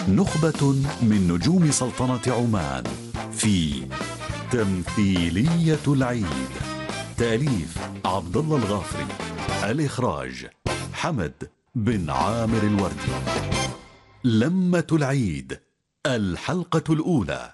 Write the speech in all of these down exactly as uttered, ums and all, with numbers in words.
نخبة من نجوم سلطنة عمان في تمثيلية العيد. تأليف عبد الله الغافري، الإخراج حمد بن عامر الوردي. لمة العيد، الحلقة الأولى.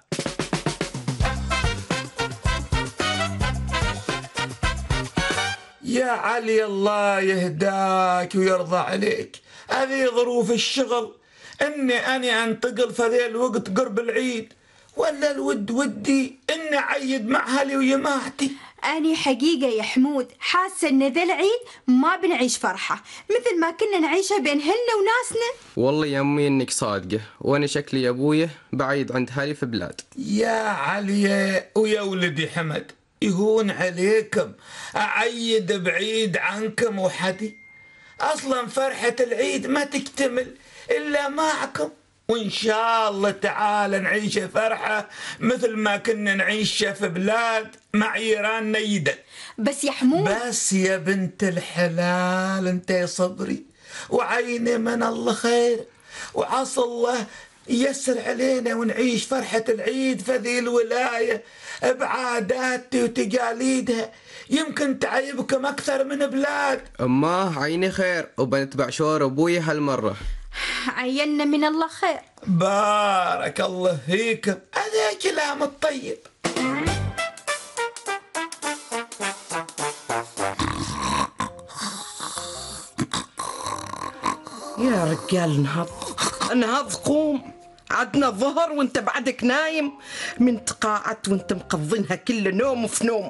يا علي الله يهداك ويرضى عليك، هذه ظروف الشغل، اني اني انتقل في ذي الوقت قرب العيد، ولا الود ودي اني اعيد مع اهلي وجماعتي. أنا حقيقة يا حمود حاسة إن ذا العيد ما بنعيش فرحة مثل ما كنا نعيشها بين هلنا وناسنا. والله يا أمي إنك صادقة، وأنا شكلي يا أبويا بعيد عند هالي في بلاد. يا علي ويا ولدي حمد، يهون عليكم أعيد بعيد عنكم وحدي. أصلا فرحة العيد ما تكتمل إلا معكم، وإن شاء الله تعالى نعيش فرحة مثل ما كنا نعيش في بلاد مع إيران نيدة. بس يا حمود، بس يا بنت الحلال انت يا صبري، وعيني من الله خير، وعسى الله ييسر علينا ونعيش فرحة العيد في ذي الولاية بعاداتي وتقاليدها، يمكن تعيبكم أكثر من بلاد. أما عيني خير، وبنتبع شور أبوي هالمرة. عينا من الله خير. بارك الله فيكم، هذا كلام الطيب. يا رجال نهض نهض، قوم، عدنا الظهر وانت بعدك نايم. من تقاعدت وانت مقضينها كل نوم في نوم.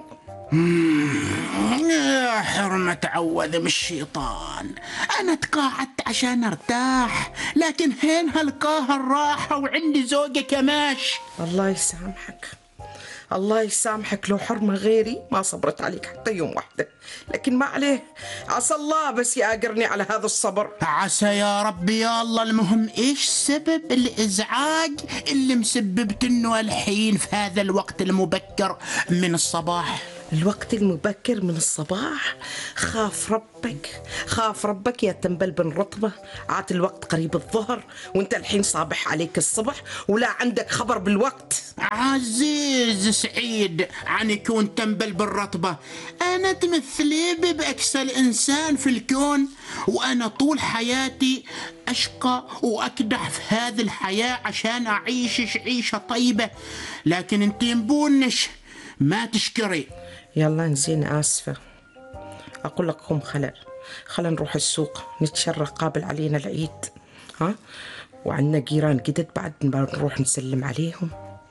يا حرمة عوذ من الشيطان، أنا تقاعدت عشان أرتاح، لكن هين هالقاهر راحة وعندي زوجة كماش. الله يسامحك، الله يسامحك، لو حرمة غيري ما صبرت عليك حتى يوم واحدة، لكن ما عليه، عسى الله بس يأجرني على هذا الصبر. عسى يا ربي يا الله. المهم إيش سبب الإزعاج اللي مسببت إنه الحين في هذا الوقت المبكر من الصباح؟ الوقت المبكر من الصباح، خاف ربك خاف ربك يا تنبل بن رطبة، عاد الوقت قريب الظهر وانت الحين صابح عليك الصبح ولا عندك خبر بالوقت. عزيز سعيد عن يكون تنبل بالرطبة، أنا تمثلي بأكسل إنسان في الكون، وأنا طول حياتي أشقى وأكدح في هذه الحياة عشان أعيش عيشة طيبة، لكن انت ينبونش ما تشكري. يلا نزين، آسفة، أقول لك هم خلل خلنا نروح السوق نتشرى قابل علينا العيد، ها، وعندنا جيران جدد بعد ما نروح نسلم عليهم.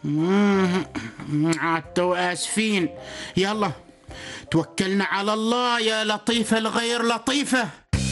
عادتوا آسفين، يلا توكلنا على الله يا لطيفة الغير لطيفة.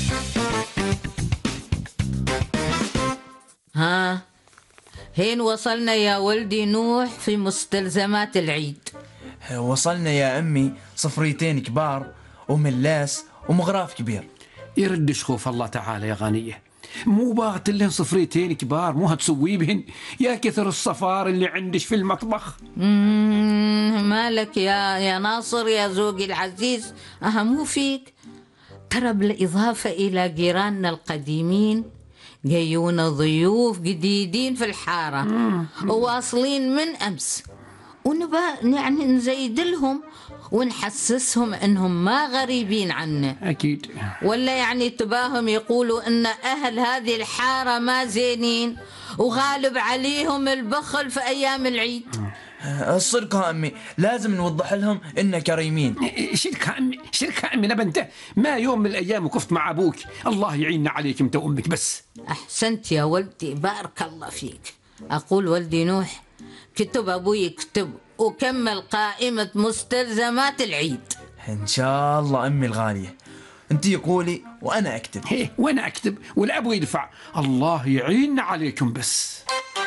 ها، هين وصلنا يا ولدي نوح في مستلزمات العيد؟ وصلنا يا أمي صفريتين كبار وملاس ومغراف كبير. يرد شخوف الله تعالى يا غنية، مو باغت لهن صفريتين كبار مو هتسوي بهن، يا كثر الصفار اللي عندش في المطبخ. مالك يا يا ناصر يا زوجي العزيز، أهمو فيك؟ ترى بالإضافة إلى جيراننا القديمين جايونا ضيوف جديدين في الحارة وواصلين من أمس، ونبى يعني نزيد لهم ونحسسهم انهم ما غريبين عنا. اكيد. ولا يعني تباهم يقولوا ان اهل هذه الحارة ما زينين وغالب عليهم البخل في ايام العيد. الصدق يا أمي، لازم نوضح لهم إننا كريمين. شركة أمي شركة أمي نبنته، ما يوم من الأيام وقفت مع أبوك، الله يعيننا عليك أنت وأمك بس. أحسنت يا ولدي، بارك الله فيك. أقول ولدي نوح، كتب أبوي يكتب وكمل قائمة مستلزمات العيد. إن شاء الله أمي الغالية، أنت قولي وأنا أكتب. هي وأنا أكتب والأبو يدفع، الله يعيننا عليكم بس.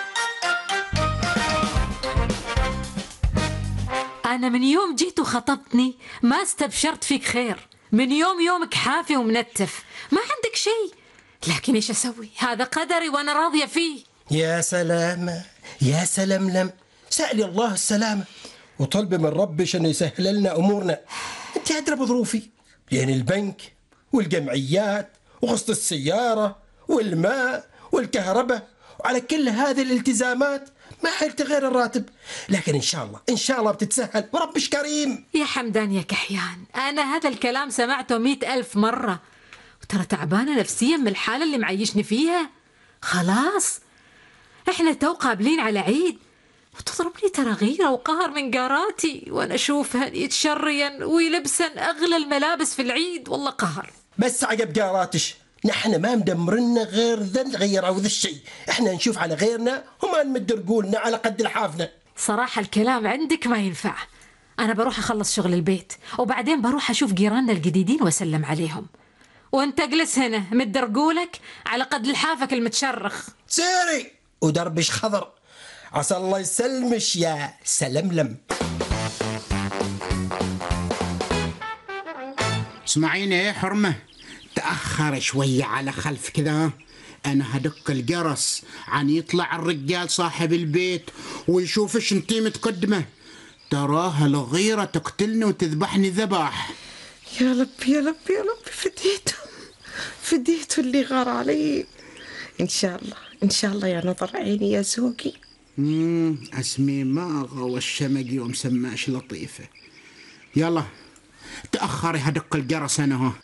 أنا من يوم جيت وخطبتني ما استبشرت فيك خير، من يوم يومك حافي ومنتف، ما عندك شيء، لكن إيش أسوي؟ هذا قدري وأنا راضية فيه. يا سلام يا سلملم، سألي الله السلامة وطلب من ربش أن يسهل لنا أمورنا. أنت أدرى بظروفي، يعني البنك والجمعيات وقسط السيارة والماء والكهرباء وعلى كل هذه الالتزامات ما حيلت غير الراتب، لكن إن شاء الله إن شاء الله بتتسهل وربش كريم. يا حمدان يا كحيان، أنا هذا الكلام سمعته مئة ألف مرة، وترى تعبانة نفسيا من الحالة اللي معيشني فيها. خلاص إحنا تو قابلين على عيد، وتضربني ترى غيرة وقهر من قاراتي، وأنا أشوفها يتشرين ويلبسن أغلى الملابس في العيد. والله قهر. بس عقب قاراتش نحن ما مدمرنا غير ذا غير أو ذا الشيء، إحنا نشوف على غيرنا وما نمد رجولنا على قد الحافنا. صراحة الكلام عندك ما ينفع. أنا بروح أخلص شغل البيت وبعدين بروح أشوف جيراننا الجديدين وأسلم عليهم، وأنت اجلس هنا مد رجولك على قد لحافك المتشرخ. سيري ودربش خضر، عسى الله يسلمش يا سلملم. اسمعيني يا حرمة، تأخر شوية على خلف كذا، أنا هدق الجرس عن يطلع الرجال صاحب البيت ويشوف ايش انتي متقدمة، تراها الغيرة تقتلني وتذبحني ذبح. يا لب يا لب يا لب، فديته فديته اللي غار علي. إن شاء الله إن شاء الله يا نظر عيني يا زوقي. امم اسمي ماغا والشمقي ومسماش لطيفة. يلا تأخري هدق الجرس أنا هو.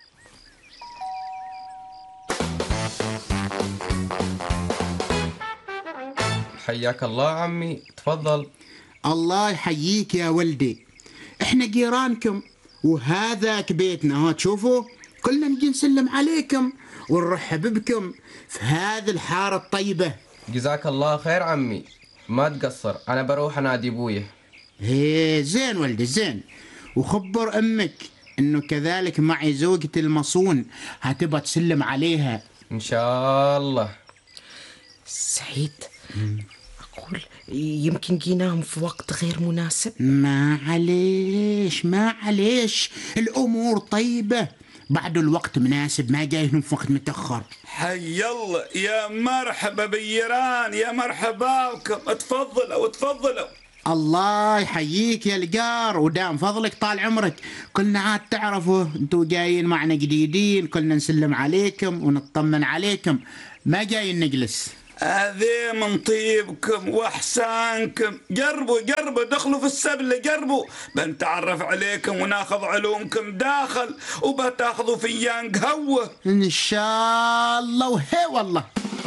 حياك الله عمي، تفضل. الله يحييك يا ولدي، احنا جيرانكم وهذاك بيتنا، ها تشوفوا كلنا نجي نسلم عليكم ونرحب بكم في هذه الحارة الطيبة. جزاك الله خير عمي، ما تقصر، أنا بروح أنادي أبويا. هي زين ولدي زين، وخبر أمك إنه كذلك معي زوجتي المصون هتبقى تسلم عليها إن شاء الله. سعيد، أقول يمكن جيناهم في وقت غير مناسب. ما عليش ما عليش، الأمور طيبة، بعد الوقت مناسب، ما جايهم في وقت متأخر. حي الله، يا مرحبا بالجيران، يا مرحبا بكم، تفضلوا تفضلوا. الله يحييك يا الجار، ودام فضلك طال عمرك، كلنا عاد تعرفوا انتوا جايين معنا جديدين، كلنا نسلم عليكم ونطمن عليكم، ما جايين نجلس. هذه من طيبكم واحسانكم، جربوا جربوا دخلوا في السبلة، جربوا بنتعرف عليكم وناخذ علومكم داخل وبتاخذوا فيان قهوة ان شاء الله. وهي والله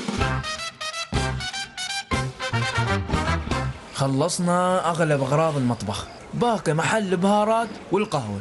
خلصنا اغلب اغراض المطبخ، باقي محل البهارات والقهوة.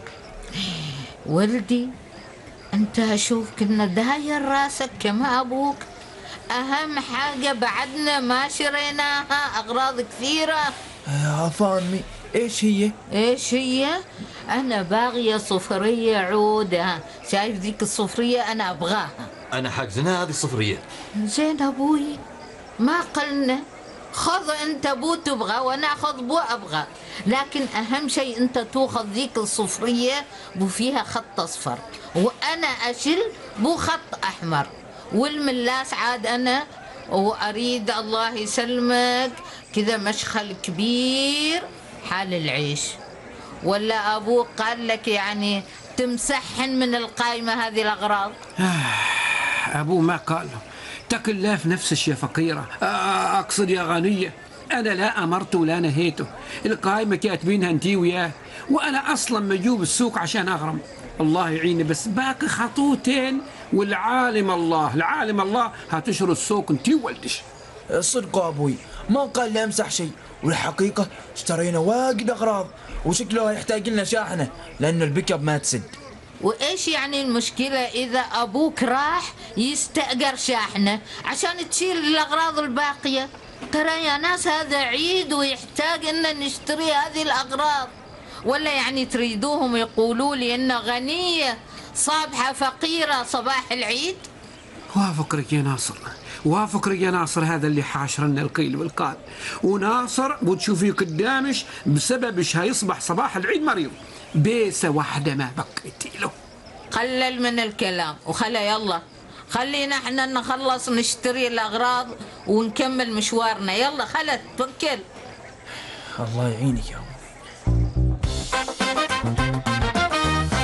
ولدي انت اشوف كنا داير راسك كما ابوك، أهم حاجة بعدنا ما شريناها، أغراض كثيرة. يا فامي إيش هي؟ إيش هي؟ أنا باغية صفرية عودة، شايف ذيك الصفرية أنا أبغاها. أنا حاجزنها هذه الصفرية. زين أبوي، ما قلنا خذ أنت بو تبغى وأنا أخذ بو أبغى، لكن أهم شيء أنت تأخذ ذيك الصفرية بو فيها خط أصفر، وأنا أشل بو خط أحمر، والملاس عاد أنا، وأريد الله يسلمك كذا مشخل كبير حال العيش. ولا أبوك قال لك يعني تمسحن من القائمة هذه الأغراض؟ أبوه ما قال له تكلاف نفسك يا فقيرة، أقصد يا غنية، أنا لا أمرت ولا نهيته، القائمة كاتبينها أنتي وياه، وأنا أصلا مجوب السوق عشان أغرم. الله يعيني، بس باقي خطوتين والعالم الله العالم الله هتشر السوق انتي وولدش. صدق أبوي ما قال لي أمسح شيء، والحقيقة اشترينا واجد أغراض وشكله يحتاج لنا شاحنة لأنه البيك اب ما تسد. وإيش يعني المشكلة إذا أبوك راح يستأجر شاحنة عشان تشيل الأغراض الباقية؟ ترى يا ناس هذا عيد ويحتاج إن نشتري هذه الأغراض، ولا يعني تريدوهم يقولوا لي إن غنية صابحة فقيرة صباح العيد؟ وافقك يا ناصر، وافقك يا ناصر، هذا اللي حاشرنا القيل والقال، وناصر بتشوفي قدامش بسببش هيصبح صباح العيد مريض، بيسة واحدة ما بقيتي له. قلل من الكلام وخلى يلا خلينا احنا نخلص نشتري الأغراض ونكمل مشوارنا، يلا خلت توكل. الله يعينك يا أبو.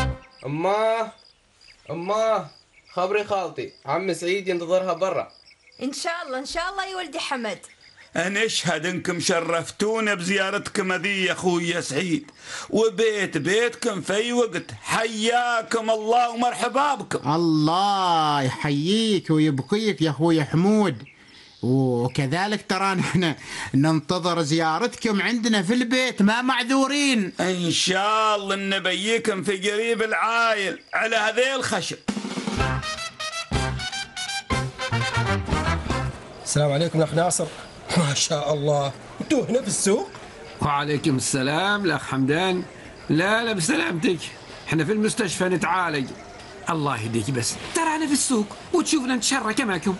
أماه أماه، خبري خالتي عم سعيد ينتظرها برا. إن شاء الله إن شاء الله يا ولدي حمد. أنا أشهد أنكم شرفتونا بزيارتكم هذه يا أخوي يا سعيد، وبيت بيتكم في أي وقت. حياكم الله ومرحبا بكم. الله يحييك ويبقيك يا أخوي حمود، وكذلك ترى نحن ننتظر زيارتكم عندنا في البيت، ما معذورين. إن شاء الله نبيكم في قريب العايل على هذه الخشب. السلام عليكم الأخ ناصر. ما شاء الله، انتوا هنا في السوق؟ وعليكم السلام الأخ حمدان. لا لا بسلامتك، احنا في المستشفى نتعالج. الله يهديك، بس ترى أنا في السوق وتشوفنا نتشرى كماكم.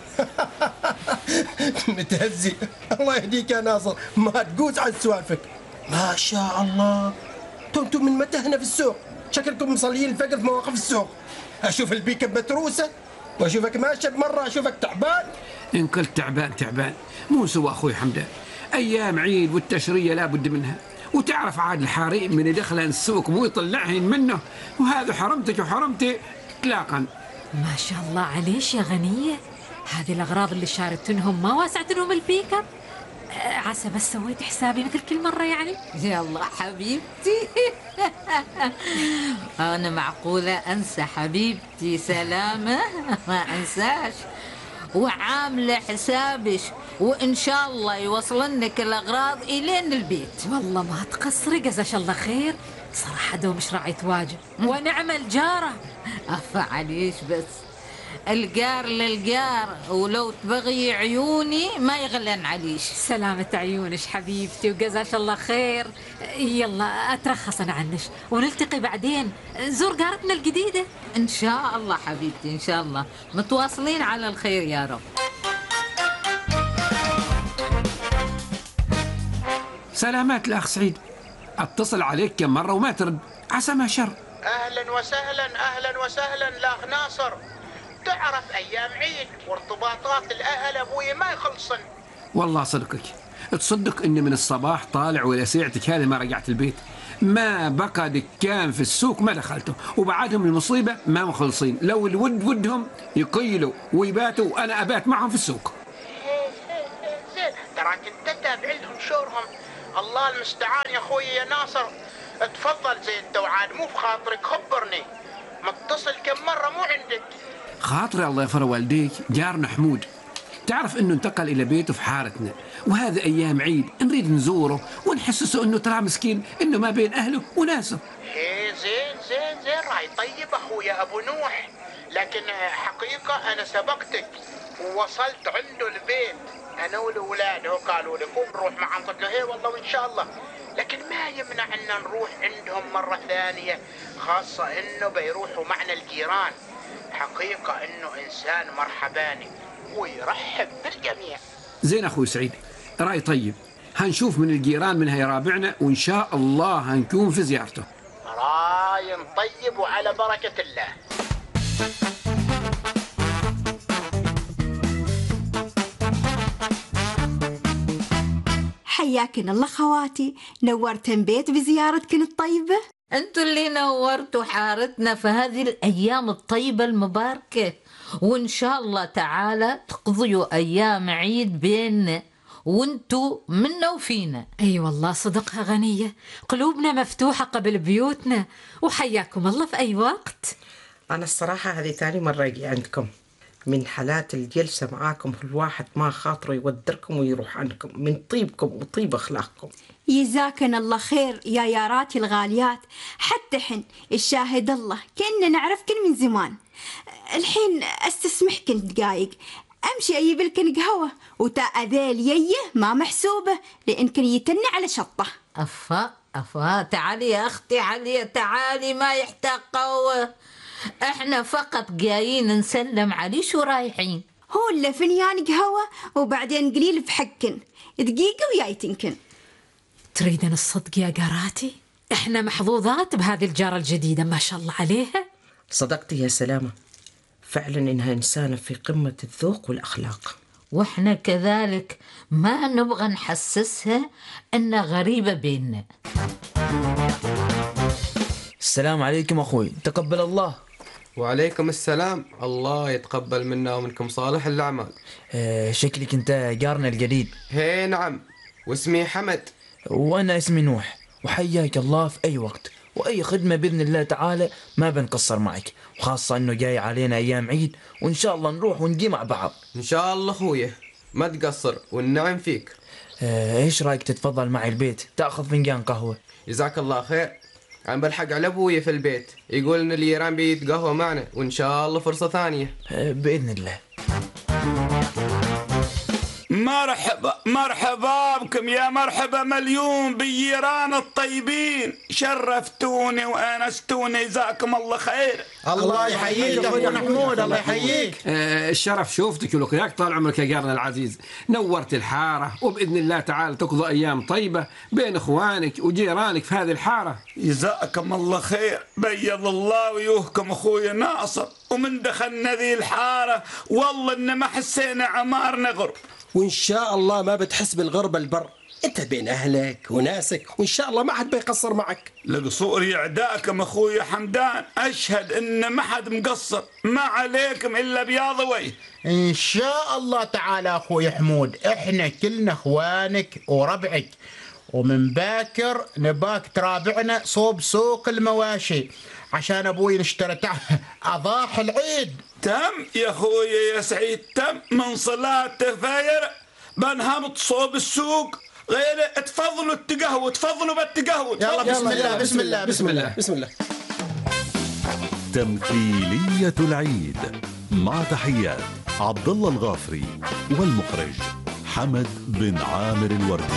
متهزي. الله يهديك يا ناصر، ما تقوس عن سوالفك. ما شاء الله، انتم من متى هنا في السوق؟ شكلكم مصليين الفجر في مواقف السوق. أشوف البيكة متروسة وأشوفك ماشي بمرة أشوفك تعبان. إن قلت تعبان تعبان مو سوى أخوي حمدان، أيام عيد والتشرية لا بد منها، وتعرف عاد الحريم من يدخل السوق مو يطلعهن منه، وهذا حرمتك وحرمتي إطلاقا. ما شاء الله عليش يا غنية، هذه الأغراض اللي شاركتنهم ما واسعتنهم البيكر. عسى بس سويت حسابي مثل كل مرة يعني. يلا حبيبتي. أنا معقولة أنسى حبيبتي سلامة؟ ما أنساش، وعاملة حسابش، وإن شاء الله يوصلنك الأغراض إلين البيت. والله ما تقصري، جزاش الله خير. صراحة دوم مش راعية واجب ونعم الجارة. أفا عليش، بس الجار للجار، ولو تبغي عيوني ما يغلن عليش. سلامة عيونش حبيبتي وجزاش الله خير. يلا أترخص أنا عنش ونلتقي بعدين، نزور جارتنا الجديدة. إن شاء الله حبيبتي، إن شاء الله متواصلين على الخير يا رب. سلامات الأخ سعيد، أتصل عليك كم مرة وما ترد، عسى ما شر. أهلا وسهلا أهلا وسهلا الأخ ناصر. تعرف أيام عيد وارتباطات الأهل أبوي ما يخلصن. والله صدقك، تصدق إني من الصباح طالع ولا ساعتك هذه ما رجعت البيت، ما بقى دكان في السوق ما دخلته، وبعدهم المصيبة ما مخلصين، لو الود ودهم يقيلوا ويباتوا وأنا أبات معهم في السوق. زين تراك انت تتابع لهم شورهم. الله المستعان يا أخوي يا ناصر. تفضل زين توعاد، مو في خاطرك خبرني، متصل كم مرة مو عندك. خاطري الله يغفر والديك، جارنا حمود تعرف انه انتقل الى بيته في حارتنا، وهذا ايام عيد نريد نزوره ونحسسه انه ترى مسكين انه ما بين اهله وناسه. هي زين زين زين راي طيب اخويا ابو نوح، لكن حقيقة انا سبقتك ووصلت عنده البيت انا والاولاد، هو قالوا لي قوم نروح معهم، قلت له هي والله وان شاء الله، لكن ما يمنع ان نروح عندهم مرة ثانية، خاصة انه بيروحوا معنا الجيران. حقيقة انه انسان مرحباني ويرحب بالجميع. زين اخوي سعيد، راي طيب، هنشوف من الجيران من هيرابعنا وان شاء الله هنكون في زيارته. راي طيب وعلى بركة الله. حياكن الله خواتي، نورتن بيت بزيارتكن الطيبة. انتوا اللي نورتوا حارتنا في هذه الايام الطيبة المباركة، وان شاء الله تعالى تقضيوا ايام عيد بيننا وانتوا منا وفينا. اي والله صدقها غنية، قلوبنا مفتوحة قبل بيوتنا، وحياكم الله في اي وقت. انا الصراحة هذه ثاني مرة اجي عندكم، من حالات الجلسة معاكم الواحد ما خاطره يودركم ويروح عنكم من طيبكم وطيب أخلاقكم. يجزاكن الله خير يا ياراتي الغاليات، حتى حن الشاهد الله كأننا نعرفكن من زمان. الحين استسمحكن دقايق أمشي أجيب لكن قهوة، وتا ذيل ييه ما محسوبة لأنكن يتنى على شطة. أفا أفا تعالي يا أختي، علي تعالي، ما يحتاج قهوة، احنا فقط جايين نسلم عليه شو رايحين. هو اللي فنيان قهوة وبعدين قليل في حقن دقيقة ويايتنكن. تريدن الصدق يا قراتي؟ احنا محظوظات بهذه الجارة الجديدة ما شاء الله عليها. صدقتي يا سلامة، فعلا إنها إنسانة في قمة الذوق والأخلاق، واحنا كذلك ما نبغى نحسسها أنها غريبة بيننا. السلام عليكم أخوي، تقبل الله. وعليكم السلام. الله يتقبل منا ومنكم صالح الأعمال. آه شكلك انت جارنا الجديد. هي نعم، واسمي حمد. وانا اسمي نوح، وحياك الله في اي وقت واي خدمة باذن الله تعالى ما بنقصر معك، وخاصة انه جاي علينا ايام عيد وان شاء الله نروح ونجي مع بعض. ان شاء الله اخويا، ما تقصر والنعم فيك. آه ايش رايك تتفضل معي البيت تاخذ فنجان قهوة؟ جزاك الله خير. انا بلحق على ابويا في البيت، يقول ان اليران بيتقهوى معنا، وان شاء الله فرصة ثانية. آه باذن الله. مرحبا مرحبا بكم، يا مرحبا مليون بالجيران الطيبين، شرفتوني وانستوني، جزاكم الله خير. الله يحييك اخوي محمود، الله يحييك. آه الشرف شوفتك ولقياك طال عمرك يا جارنا العزيز، نورت الحارة، وبإذن الله تعالى تقضي أيام طيبة بين إخوانك وجيرانك في هذه الحارة. جزاكم الله خير، بيض الله وجوهكم أخوي ناصر. ومن دخلنا ذي الحارة والله إن ما حسينا عمارنا غرب، وإن شاء الله ما بتحس بالغربة البر، أنت بين أهلك وناسك، وإن شاء الله ما حد بيقصر معك. لقصور يعداكم أخوي حمدان، أشهد إن ما حد مقصر، ما عليكم إلا بياض وجه. إن شاء الله تعالى أخوي حمود، إحنا كلنا إخوانك وربعك، ومن باكر نباك ترابعنا صوب سوق المواشي عشان أبوي نشتري أضاحي العيد. تم يا أخوي يا سعيد، تم. من صلاة فجر بنهبط صوب السوق، غير تفضلوا التقهوى، تفضلوا بالتقهوى. يلا بسم الله بسم الله بسم الله بسم الله. تمثيلية العيد مع تحيات عبد الله الغافري والمخرج حمد بن عامر الوردي.